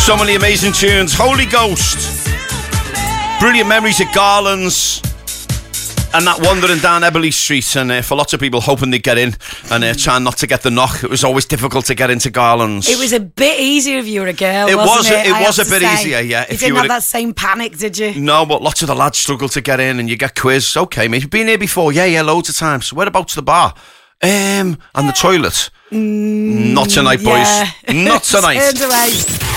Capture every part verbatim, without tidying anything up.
So many amazing tunes. Holy Ghost. Brilliant memories at Garland's. And that wandering down Eberle Street, and uh, for lots of people hoping they'd get in and uh, trying not to get the knock. It was always difficult to get into Garland's. It was a bit easier if you were a girl, It wasn't was. it? It, I was a have bit to say. easier, yeah. You If didn't you have were that same panic, did you? No, but lots of the lads struggle to get in, and you get quizzed. Okay, mate, you've been here before. Yeah, yeah, loads of times. Whereabouts the bar? Um, and the toilet. Mm, Not tonight, yeah. boys. Not tonight. Turned away.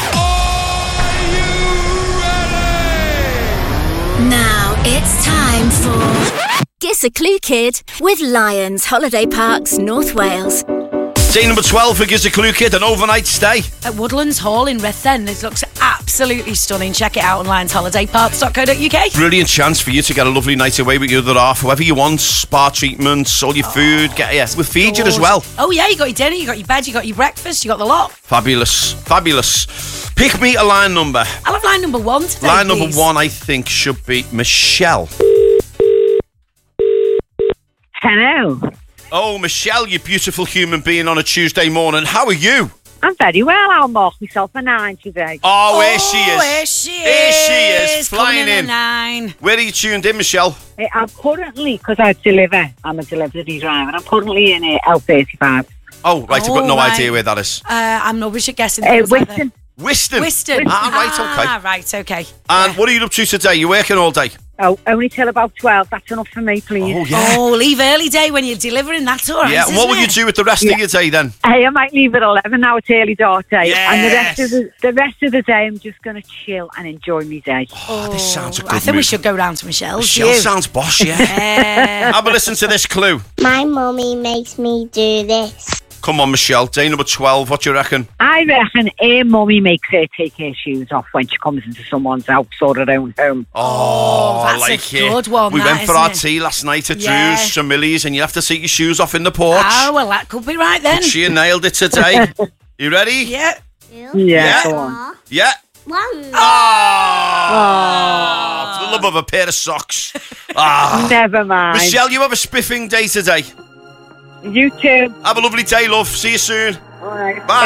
Now it's time for Guess a Clue Kid with Lions Holiday Parks, North Wales. Day number twelve for Gives a Clue Kid, an overnight stay. At Woodlands Hall in Ruthen. It looks absolutely stunning. Check it out on lions holiday parks dot co dot uk. Brilliant chance for you to get a lovely night away with your other half. Whoever you want, spa treatments, all your food. Get yes, we'll feed you as well. Oh yeah, you got your dinner, you got your bed, you got your breakfast, you got the lot. Fabulous, fabulous. Pick me a line number. I'll have line number one today, Line please. number one, I think, should be Michelle. Hello. Oh, Michelle, you beautiful human being on a Tuesday morning. How are you? I'm very well. I'll mark myself a nine today. Oh, here she is. Here she is. Here she is, flying Coming in. in. A nine. Where are you tuned in, Michelle? Uh, I'm currently, because I deliver, I'm a delivery driver, I'm currently in uh, L thirty-five. Oh, right, I've got Oh, no right. idea where that is. Uh, I'm not sure guessing. Uh, things like that. Whiston. Whiston. Whiston. Ah, right, okay. Ah, right, okay. And Yeah. what are you up to today? You working all day? Oh, only till about twelve. That's enough for me, please. Oh, yeah. Oh, leave early day when you're delivering. That's all right. yeah, and what isn't will you it? do with the rest Yeah. of your day then? Hey, I might leave at eleven now. It's early dark day. Yes. And the rest of the, the rest of the day, I'm just going to chill and enjoy my day. Oh, this sounds a good I think we move. should go round to Michelle's. Michelle you. sounds boss, yeah. Yeah. Have a listen to this clue. My mummy makes me do this. Come on, Michelle. Day number twelve. What do you reckon? I reckon her mummy makes her take her shoes off when she comes into someone's house or her own home. Oh, that's I a like it. good one, We that, went for our isn't it? tea last night at Yeah. Drew's, Sir Millie's, and you have to take your shoes off in the porch. Oh, well, that could be right then. She nailed it today. You ready? Yeah. Yeah, Yeah. go on. Yeah. One. Ah, for the love of a pair of socks. Ah. Never mind. Michelle, you have a spiffing day today. You too. Have a lovely day, love. See you soon. All right. Bye.